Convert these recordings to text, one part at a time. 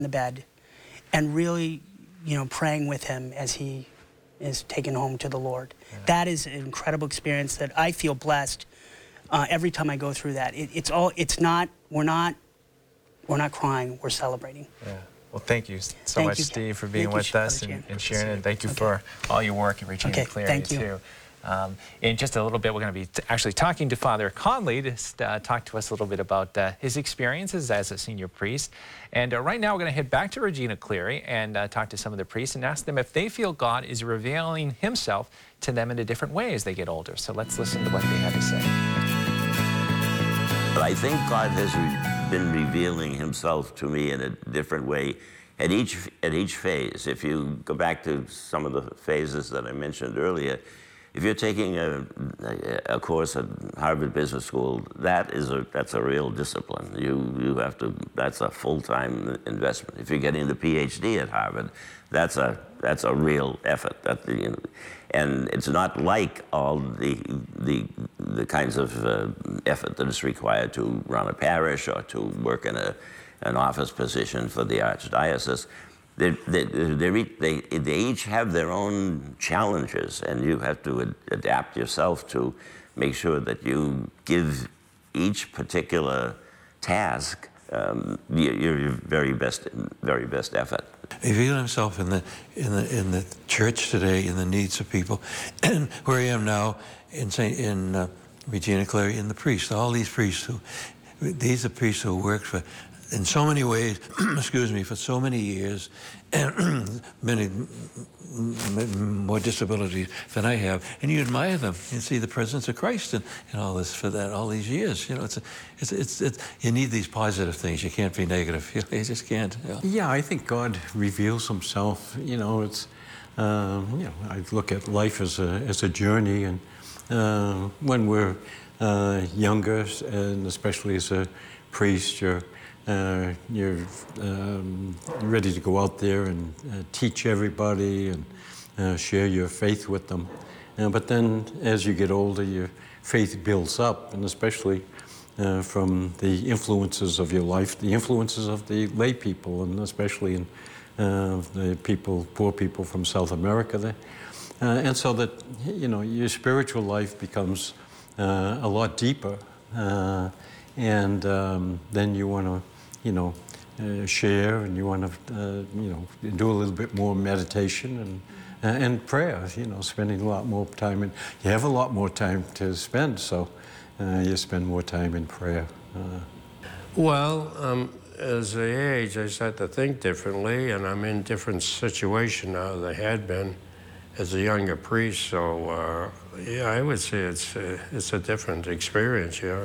the bed and really, praying with him as he is taken home to the Lord. Yeah. That is an incredible experience that I feel blessed every time I go through that. We're not crying, we're celebrating. Yeah. Well, thank you so much, Steve, for being with us and sharing, and thank you for all your work in Regina Cleary, too. In just a little bit, we're going to be actually talking to Father Conley to talk to us a little bit about his experiences as a senior priest. And right now, we're going to head back to Regina Cleary and talk to some of the priests and ask them if they feel God is revealing himself to them in a different way as they get older. So let's listen to what they had to say. But I think God has been revealing himself to me in a different way at each phase. If you go back to some of the phases that I mentioned earlier, if you're taking a course at Harvard Business School, that's a real discipline. You have to. That's a full-time investment. If you're getting the PhD at Harvard, that's a real effort. And it's not like all the kinds of effort that is required to run a parish or to work in an office position for the archdiocese. They each have their own challenges, and you have to adapt yourself to make sure that you give each particular task your very best effort. He revealed himself in the church today, in the needs of people, and where I am now in Regina Cleary, in the priests. All these priests these are priests who worked for, in so many ways, excuse me, for so many years, and many more disabilities than I have, and you admire them. You see the presence of Christ in all this for that all these years. You need these positive things. You can't be negative. You just can't. Yeah, I think God reveals himself. I look at life as a journey, and when we're younger, and especially as a priest, you're ready to go out there and teach everybody and share your faith with them. But then as you get older, your faith builds up, and especially from the influences of your life, the influences of the lay people, and especially in the poor people from South America there. And so that, your spiritual life becomes a lot deeper. And then you want to, share, and you want to, do a little bit more meditation and prayer. Spending a lot more time, and you have a lot more time to spend, so you spend more time in prayer. Well, as I age, I start to think differently, and I'm in different situation now than I had been as a younger priest. So, yeah, I would say it's a different experience. Yeah.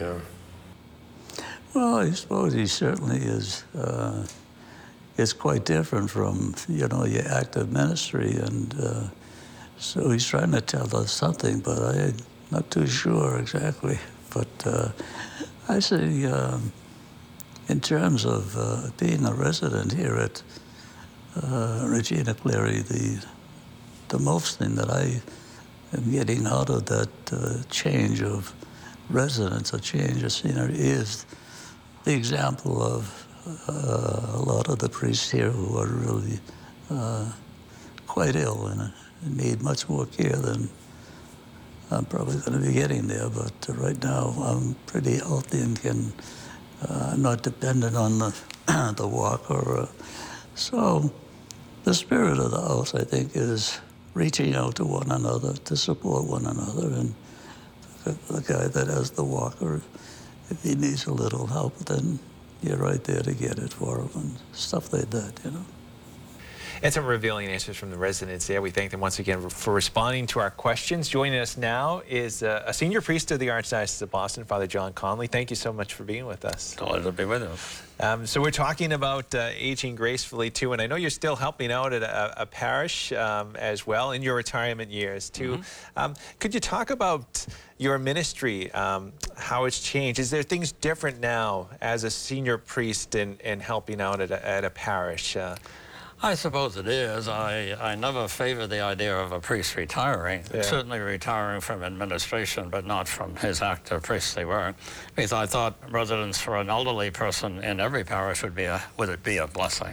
Well, I suppose he certainly is. It's quite different from, your active ministry, and so he's trying to tell us something, but I'm not too sure exactly. But I say, in terms of being a resident here at Regina Cleary, the most thing that I am getting out of that change of residence, a change of scenery, is the example of a lot of the priests here who are really quite ill and need much more care than I'm probably going to be getting there. But right now I'm pretty healthy and I'm not dependent on the walker. So the spirit of the house, I think, is reaching out to one another, to support one another. And the guy that has the walker, if he needs a little help, then you're right there to get it for him and stuff like that, And some revealing answers from the residents there. We thank them once again for responding to our questions. Joining us now is a senior priest of the Archdiocese of Boston, Father John Conley. Thank you so much for being with us. Glad to be with you. So we're talking about aging gracefully, too, and I know you're still helping out at a parish as well in your retirement years, too. Mm-hmm. Could you talk about your ministry, how it's changed? Is there things different now as a senior priest in helping out at a parish? I suppose it is. I never favored the idea of a priest retiring, certainly retiring from administration, but not from his active priestly work, because I thought residence for an elderly person in every parish would be a blessing.